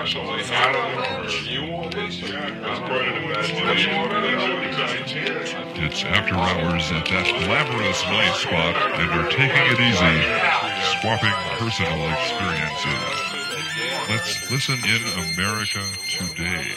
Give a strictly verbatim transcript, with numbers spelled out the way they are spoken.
special. I don't know. You want this? That's part of the imagination. It's After Hours at that glamorous night spot, and you're taking it easy, swapping personal experiences. Let's listen in America today.